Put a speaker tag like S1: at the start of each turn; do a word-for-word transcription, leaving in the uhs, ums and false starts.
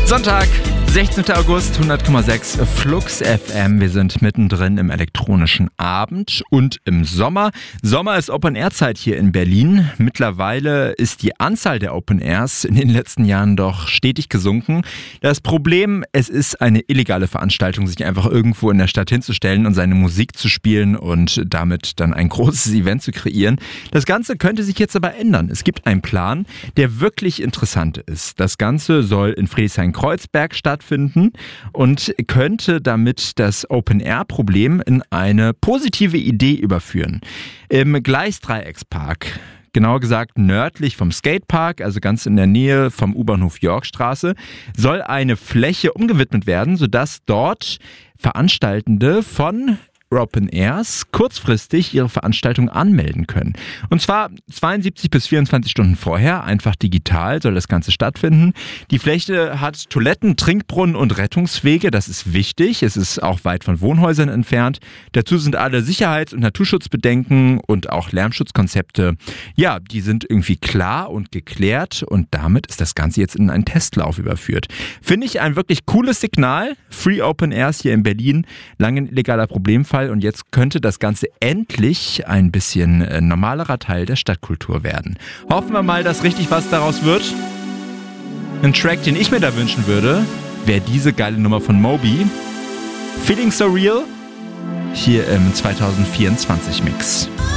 S1: Sonntag, sechzehnten August, hundert Komma sechs Flux F M. Wir sind mittendrin im elektronischen Abend und im Sommer. Sommer ist Open-Air-Zeit hier in Berlin. Mittlerweile ist die Anzahl der Open-Airs in den letzten Jahren doch stetig gesunken. Das Problem, es ist eine illegale Veranstaltung, sich einfach irgendwo in der Stadt hinzustellen und seine Musik zu spielen und damit dann ein großes Event zu kreieren. Das Ganze könnte sich jetzt aber ändern. Es gibt einen Plan, der wirklich interessant ist. Das Ganze soll in Friedrichshain-Kreuzberg stattfinden. finden und könnte damit das Open-Air-Problem in eine positive Idee überführen. Im Gleisdreieckspark, genauer gesagt nördlich vom Skatepark, also ganz in der Nähe vom U-Bahnhof Yorkstraße, soll eine Fläche umgewidmet werden, sodass dort Veranstaltende von Open Airs kurzfristig ihre Veranstaltung anmelden können. Und zwar zweiundsiebzig bis vierundzwanzig Stunden vorher, einfach digital soll das Ganze stattfinden. Die Fläche hat Toiletten, Trinkbrunnen und Rettungswege, das ist wichtig. Es ist auch weit von Wohnhäusern entfernt. Dazu sind alle Sicherheits- und Naturschutzbedenken und auch Lärmschutzkonzepte, ja, die sind irgendwie klar und geklärt und damit ist das Ganze jetzt in einen Testlauf überführt. Finde ich ein wirklich cooles Signal. Free Open Airs hier in Berlin, lange ein illegaler Problemfall. Und jetzt könnte das Ganze endlich ein bisschen äh, normalerer Teil der Stadtkultur werden. Hoffen wir mal, dass richtig was daraus wird. Ein Track, den ich mir da wünschen würde, wäre diese geile Nummer von Moby. Feeling So Real, hier im zwanzig vierundzwanzig Mix.